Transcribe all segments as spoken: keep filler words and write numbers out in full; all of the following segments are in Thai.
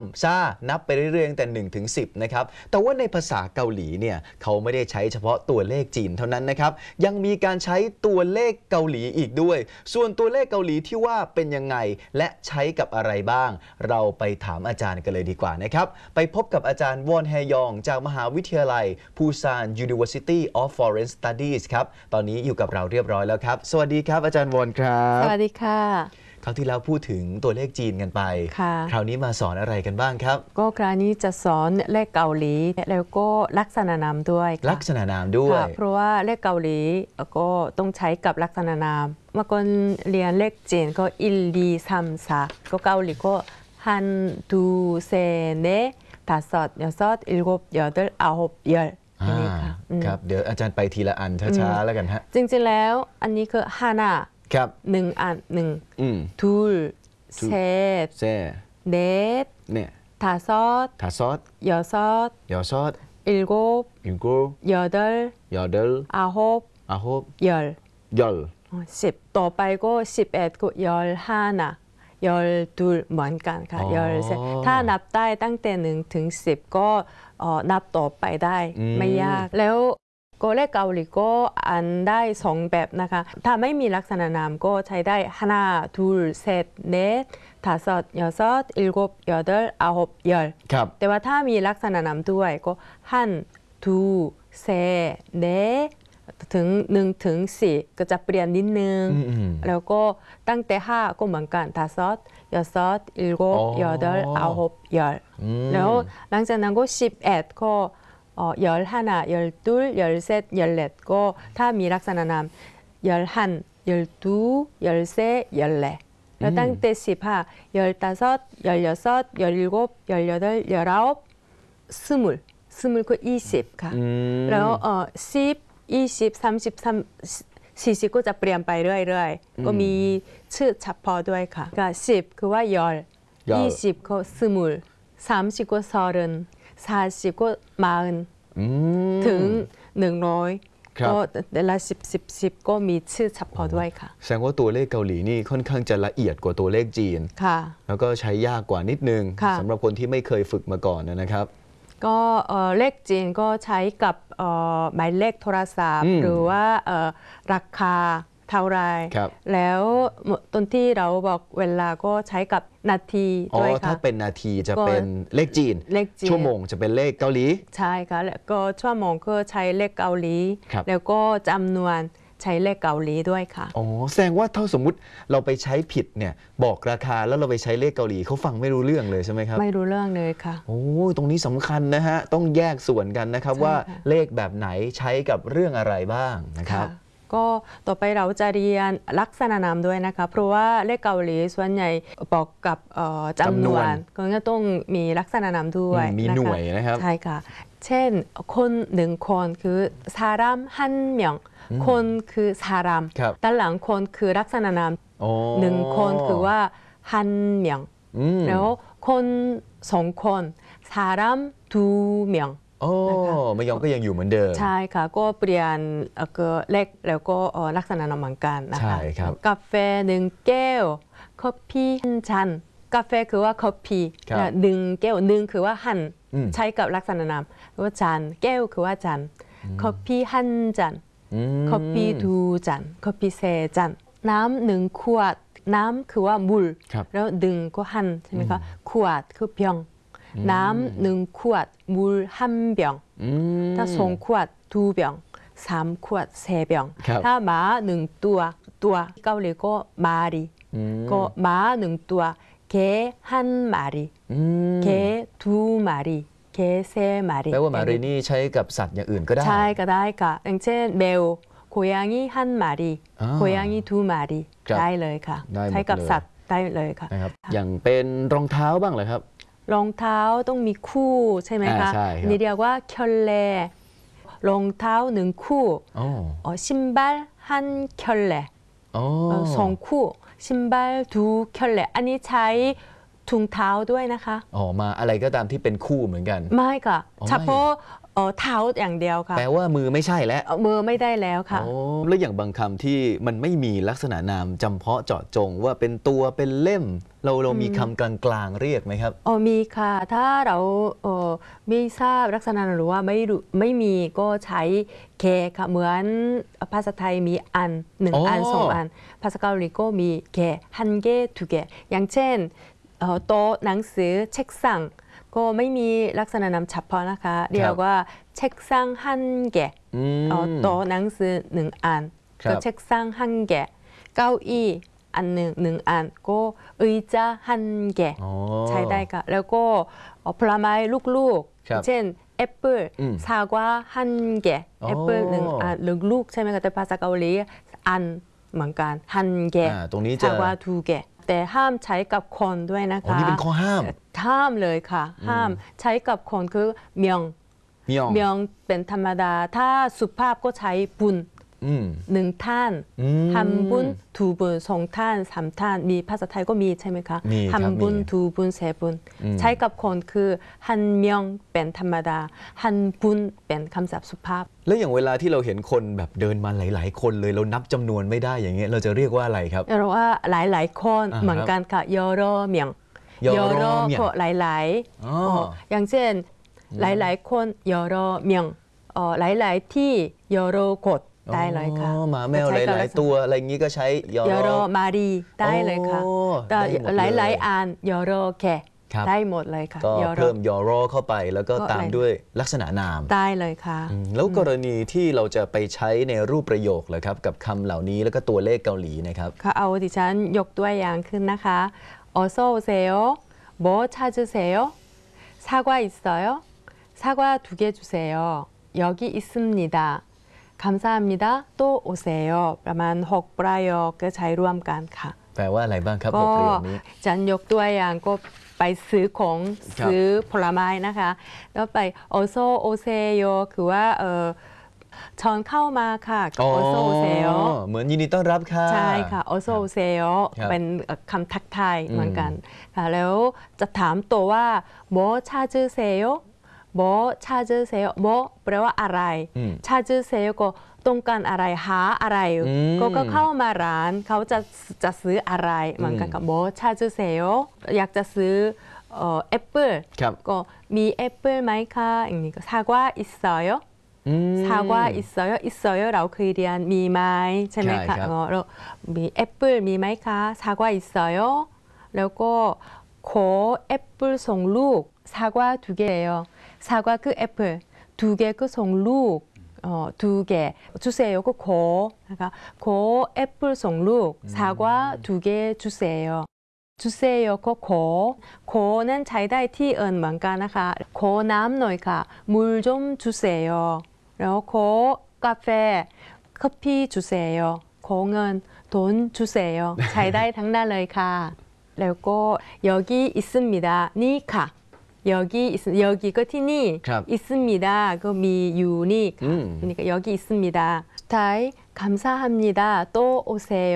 ชานับไปเรื่อยๆตั้งแต่หนึ่งถึงสิบนะครับแต่ว่าในภาษาเกาหลีเนี่ยเขาไม่ได้ใช้เฉพาะตัวเลขจีนเท่านั้นนะครับยังมีการใช้ตัวเลขเกาหลีอีกด้วยส่วนตัวเลขเกาหลีที่ว่าเป็นยังไงและใช้กับอะไรบ้างเราไปถามอาจารย์กันเลยดีกว่านะครับไปพบกับอาจารย์วอนแฮยองจากมหาวิทยาลัยปูซาน University of Foreign Studies ครับตอนนี้อยู่กับเราเรียบร้อยแล้วครับสวัสดีครับอาจารย์วอนครับสวัสดีค่ะคราวที่แล้วพูดถึงตัวเลขจีนกันไปคราวนี้มาสอนอะไรกันบ้างครับก็คราวนี้จะสอนเลขเกาหลีแล้วก็ลักษณะนามด้วยลักษณะนามด้วยเพราะว่าเลขเกาหลีก็ต้องใช้กับลักษณะนามเมื่อก่อนเรียนเลขจีนก็หนึ่ง สอง สาม ก็เกาหลีก็ฮันดูเซเน다섯여섯일곱여덟아홉열นี่ค่ะครับเดี๋ยวอาจารย์ไปทีละอันช้าๆแล้วกันฮะจริงๆแล้วอันนี้คือฮานาครับหนึ่งอันหนึ่งทูลเซตเซเดทเนี่ย 다섯 다섯여섯여섯일곱일곱여덟여덟아홉아홉열열 สิบต่อไปก็สิบเอ็ดก็열하나 열둘เหมือนกันค่ะ열셋ถ้านับได้ตั้งแต่หนึ่งถึงสิบก็นับต่อไปได้ไม่ยากแล้วก็เลขเกาหลีก็อ่านได้สองแบบนะคะถ้าไม่มีลักษณะนามก็ใช้ได้하나 둘셋넷다섯여섯일곱여덟아홉열แต่ว่าถ้ามีลักษณะนามด้วยก็한 둘셋넷ถึงหนึ่งถึงสี่ก็จะเปลี่ยนนิดนึงแล้วก็ตั้งแต่ห้าก็เหมือนกัน다섯여섯일곱여덟아홉열แล้วหลังจากนั้นก็สิบเอ็ดก็열하나열둘열셋열넷ก็ถ้ามีลักษณะนาม열한열두열세열네แล้วตั้งแต่สิบห้า열다섯열여섯열일곱열여덟열아홉 스물스물ก็ยี่สิบค่ะแล้วเอ่อสิบยี่สิบสามสิบสี่สิบก็จะเปลี่ยนไปเรื่อยๆก็มีชื่อเฉพาะด้วยค่ะก็สิบคือว่า열ยี่สิบก็스물สามสิบก็서른สี่สิบก็마흔ถึงหนึ่งร้อยก็แต่ละสิบสิบสิบก็มีชื่อเฉพาะด้วยค่ะแสดงว่าตัวเลขเกาหลีนี่ค่อนข้างจะละเอียดกว่าตัวเลขจีนค่ะแล้วก็ใช้ยากกว่านิดนึงสำหรับคนที่ไม่เคยฝึกมาก่อนนะครับก็เลขจีนก็ใช้กับหมายเลขโทรศัพท์หรือว่าราคาเท่าไรแล้วตอนที่เราบอกเวลาก็ใช้กับนาทีด้วยค่ะถ้าเป็นนาทีจะเป็นเลขจีนชั่วโมงจะเป็นเลขเกาหลีใช่ค่ะแล้วก็ชั่วโมงก็ใช้เลขเกาหลีแล้วก็จำนวนใช้เลขเกาหลีด้วยค่ะอ๋อแสดงว่าถ้าสมมุติเราไปใช้ผิดเนี่ยบอกราคาแล้วเราไปใช้เลขเกาหลีเขาฟังไม่รู้เรื่องเลยใช่ไหมครับไม่รู้เรื่องเลยค่ะโอ้ตรงนี้สำคัญนะฮะต้องแยกส่วนกันนะครับว่าเลขแบบไหนใช้กับเรื่องอะไรบ้างนะครับก็ต่อไปเราจะเรียนลักษณะนามด้วยนะคะเพราะว่าเลขเกาหลีส่วนใหญ่บอกกับจำนวนก็ต้องมีลักษณะนามด้วยมีหน่วยนะครับใช่ค่ะเช่นคนหนึ่งคนคือ사람한명คนคือสารามด้านหลังคนคือลักษณะนามหนึ่งคนคือว่าฮันเมียงแล้วคนสองคนสารามดูเมียงโอ้ไม่ยอมก็ยังอยู่เหมือนเดิมใช่ค่ะก็เปลี่ยนก็เล็กแล้วก็ลักษณะนามเหมือนกันนะคะใช่ครับกาแฟหนึ่งแก้วคอฟฟี่ชันกาแฟคือว่าคอฟฟี่หนึ่งแก้วหนึ่งคือว่าหั่นใช้กับลักษณะนามว่าจานแก้วคือว่าจานคอฟฟี่หั่นจานคอฟฟี่ดูจานคอฟฟี่เซจานน้ำหนึ่งขวดน้ำคือว่ามูลแล้วดึงก็หั่นใช่ไหมคะขวดคือเพียงน้ำหนึ่งขวดมูลห้าเบียงถ้าสองขวดดูเบียงสามขวดเซเบียงถ้าหมาหนึ่งตัวตัวเกาหลีก็มารีก็หมาหนึ่งตัวเกฮันมารีเกดูมารีเกเซมารีแปลว่ามารีนี่ใช้กับสัตว์อย่างอื่นก็ได้ใช่ก็ได้ค่ะอย่างเช่นแมวโคยางิฮันมารีโคยางิดูมารีได้เลยค่ะใช้กับสัตว์ได้เลยค่ะอย่างเป็นรองเท้าบ้างเลยครับรองเท้าต้องมีคู่ใช่ไหมคะนี่เรียกว่าเคิลเล่รองเท้าหนึ่งคู่อ๋อชิมบัลฮันเคิลเล่สองคู่ชิมบัลดูเคิลเล่อันนี้ใช้ถุงเท้าด้วยนะคะอ๋อมาอะไรก็ตามที่เป็นคู่เหมือนกันไม่ค่ะเฉพาะเท้าอย่างเดียวค่ะแปลว่ามือไม่ใช่แล้วมือไม่ได้แล้วค่ะโอ้แล้วอย่างบางคำที่มันไม่มีลักษณะนามจำเพาะเจาะจงว่าเป็นตัวเป็นเล่มเราเรามีคำกลางๆเรียกไหมครับอ๋อมีค่ะถ้าเราเอ่อไม่ทราบลักษณะหรือว่าไม่รู้ไม่มีก็ใช้แค่ค่ะเหมือนภาษาไทยมีอันหนึ่งอ๋ออัอันสองอันภาษาเกาหลีก็มีแค่ฮันเกทุเกอย่างเช่นเอ่อโต๊ะหนังสือเช็คสั่งก็ไม่มีลักษณะนามเฉพาะนะคะเรียกว่าเช็คสั่งฮันเกอืมเอ่อโต๊ะหนังสือหนึ่งอันครับก็เช็คสั่งฮันเกเก้าอี้อันหนึ่งหนึ่งอันก็เอยจ้าฮันเกอ๋อใช้ได้ค่ะแล้วก็เอ่อผลไม้ลูกครับๆ เช่นแอปเปิลอืมซากวาฮันแกะอ๋อแอปเปิลหนึ่งอันหรือลูกใช่ไหมคะแต่ภาษาเกาหลีอันเหมือนกันฮันแกะอ่าตรงนี้จะซากวาทูแกะแต่ห้ามใช้กับคนด้วยนะอ๋อคะนี่เป็นข้อห้ามห้ามเลยค่ะ ห้ามใช้กับคนคือเมียงเมียงเมียงเป็นธรรมดา ถ้าสุภาพก็ใช้บุญอืมหนึ่งท่านอืมทำบุญทูบุญสองท่านสามท่านมีภาษาไทยก็มีใช่ไหมคะมีครับทำบุญมีทูบุญเสบุญอืมใช้กับคนคือฮันเมียงเป็นธรรมดาฮันบุญเป็นคำศัพท์สุภาพแล้วอย่างเวลาที่เราเห็นคนแบบเดินมาหลาย ๆ คนเลยเรานับจำนวนไม่ได้อย่างเงี้ยเราจะเรียกว่าอะไรครับเราว่าหลายๆคนอ่าฮะเหมือนกันค่ะยอรอเมียงยอรอเมียงก็หลายๆอ๋ออ๋ออย่างเช่นหลายๆคนยอรอเมียงเอ่อหลายๆที่ยอรอกดได้เลยค่ะอ๋อหมาแมวหใช้กับลาย ๆ ตัวอะไรอย่างงี้ก็ใช้ยอยอรรออมารีได้เลยค่ะโอ้แต่ได้หมดหเลยลายๆอันยอรอแค่ครับได้หมดเลยค่ะก็ยอรอเพิ่มยอรอเข้าไปแล้วก็ก็ตามหลายด้วยลักษณะนามได้เลยค่ะอืมแล้วกรณีที่เราจะไปใช้ในรูปประโยคเหรอครับกับคำเหล่านี้แล้วก็ตัวเลขเกาหลีนะครับค่ะเอาดิฉันยกตัวอย่างขึ้นนะคะ어서 오세요 뭐 찾으세요 사과 있어요 사과 두 개 주세요 여기 있습니다 감사합니다 또 오세요ประมาณหกประโยคก็ใช้ร่วมกันค่ะแปลว่าอะไรบ้างครับหก็กประโยคนี้ฉันยกตัวอย่างก็ไปซื้อของครับซื้อผลไม้นะคะแล้วไปโอโซโอเซโยคือว่าเออชอนเข้ามาค่ะโอโซโอเซโยเหมือนยินดีต้อนรับค่ะใช่ค่ะโอโซโอเซโยครับเป็นเอ่อคำทักทายอืมเหมือนกันค่ะแล้วจะถามตัวว่าโมชาจือเซโยโมชาจือเซโยโมแปลว่าอะไรอืมชาจือเซโยก็ต้องการอะไรหาอะไรอืมก็ก็เข้ามาร้านเขาจะจะซื้ออะไรเหมือนกันกับโมชาจือเซโยอยากจะซื้อเอ่อแอปเปิลครับก็มีแอปเปิลไหมคะอย่างนี้ก็ซากว่าอิสโยอืมซากว่าอิสโยอิสโยเราเคยเรียนมีไหมใช่ไหมใช่ครัคะบอ๋อแล้วมีแอปเปิลมีไหมคะซากว่าอิสโยแล้วก็ขอแอปเปิลส่งลูกซากว่าทุเกเอซากว่าคือแอปเปิลทุเกก็ส่งลูกอ๋อทุเก주세요ก็ขอนะคะขอแอปเปิลส่งลูกซากว่าทุเก주세요 주세요ก็ขอขอนั้นใช้ได้ที่อื่นเหมือนกันนะคะขอน้ำหน่อยค่ะ물 좀 주세요แล้วขอกาแฟ커피 주세요ขอเงิน돈 주세요ใช้ได้ทั้งนั้นเลยค่ะแล้วก็여기 있습니다นี่ค่ะ여기 있여기ก็ที่นี่ครับ 있습니다ก็มีอยู่นี่อืค่ะม 그러니까 여기 있습니다สุดท้าย감사합니다 또 오세요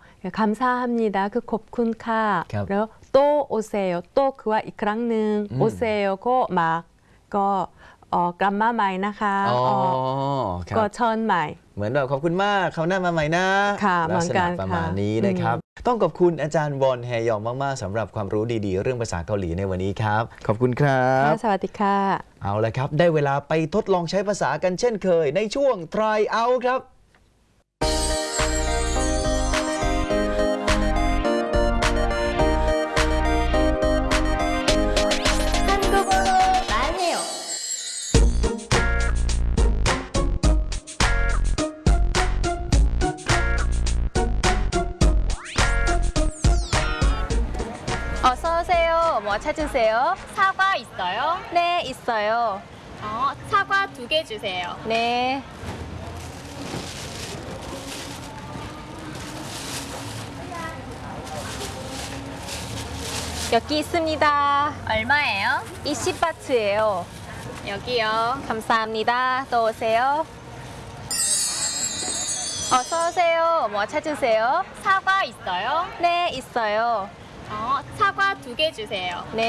감사합니다คือขอบคุณค่ะครับแล้ว또 오세요 또คือว่าอีกครั้งหนึ่งอืมโอเซโยก็มาก็เอ่อกลับมาใหม่นะคะอ๋อเอ่อครัก็บเชิญใหม่เหมือนแบบขอบคุณมากเขาวหน้ามาใหม่นะค่ะลักษเหมือนกัณะนประมาณค่ะนี้นะครับ ต้องขอบคุณอาจารย์วอนแฮยองมาก ๆสำหรับความรู้ดี ๆ เรื่องภาษาเกาหลีในวันนี้ครับ ขอบคุณครัค่ะบสวัสดีค่ะเอาละครับ ได้เวลาไปทดลองใช้ภาษากันเช่นเคย ในช่วง try out ครับ 한국어로 말해요. 어서 오세요. 뭐 찾으세요? 사과 있어요? 네, 있어요. 어, 사과 두 개 주세요. 네. 여기 있습니다. 얼마예요? 이십 바트예요. 여기요. 감사합니다. 또 오세요. 어서 오세요. 뭐 찾으세요? 사과 있어요? 네, 있어요. 어, 사과 두 개 주세요. 네.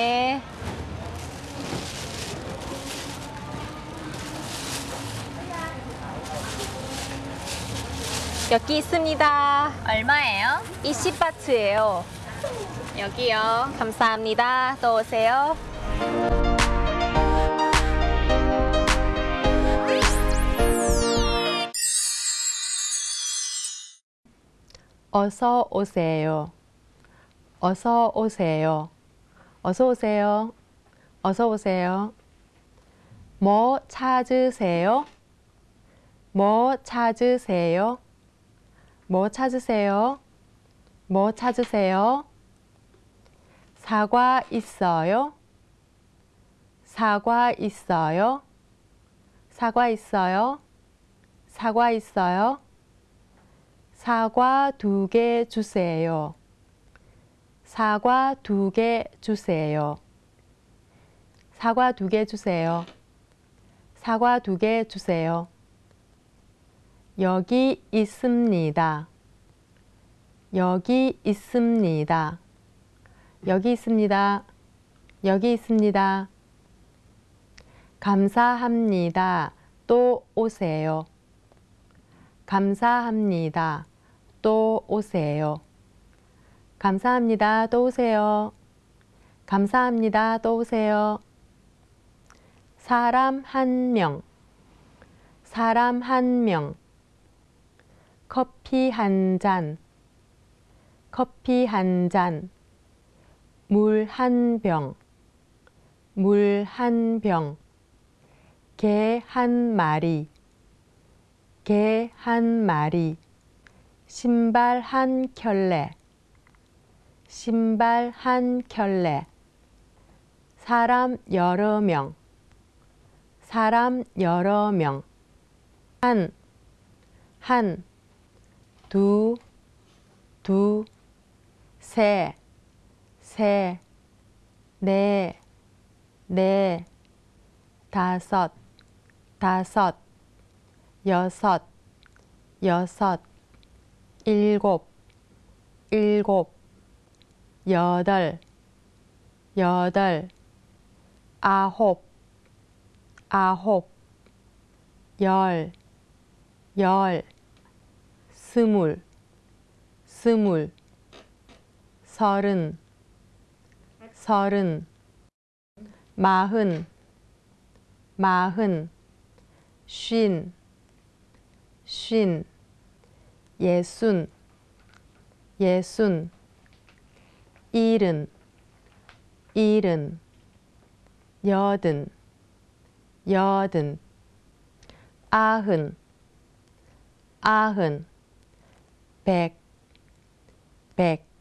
여기 있습니다. 얼마예요? 이십 바트예요. 여기요. 감사합니다. 또 오세요. 어서 오세요. 어서 오세요. 어서 오세요. 어서 오세요. 뭐 찾으세요? 뭐 찾으세요? 뭐 찾으세요? 뭐 찾으세요? 사과 있어요? 사과 있어요? 사과 있어요? 사과 있어요? 사과 두 개 주세요. 사과 두 개 주세요. 사과 두 개 주세요. 사과 두 개 주세요. 여기 있습니다. 여기 있습니다. 여기 있습니다. 여기 있습니다. 감사합니다. 또 오세요. 감사합니다. 또 오세요. 감사합니다. 또 오세요. 감사합니다. 또 오세요. 사람 한 명. 사람 한 명. 커피 한 잔. 커피 한 잔. 물 한 병. 물 한 병. 개 한 마리. 개 한 마리. 신발 한 켤레. 신발 한 켤레. 사람 여러 명. 사람 여러 명. 한, 한, 두, 두, 세, 세, 네, 네, 다섯, 다섯, 여섯, 여섯, 일곱, 일곱, 여덟, 여덟, 아홉, 아홉, 열, 열, 스물, 스물, 서른, 서른, 마흔, 마흔, 쉰, 쉰, 예순, 예순, 일흔, 일흔, 여든, 여든, 아흔, 아흔, 백, 백,